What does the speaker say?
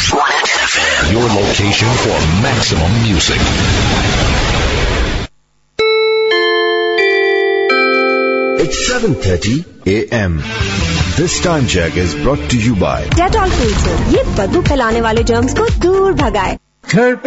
FM, your location for maximum music. It's 7:30 a.m. This time check is brought to you by Dettol Filter. ये बदबू फैलाने वाले germs को दूर भगाए.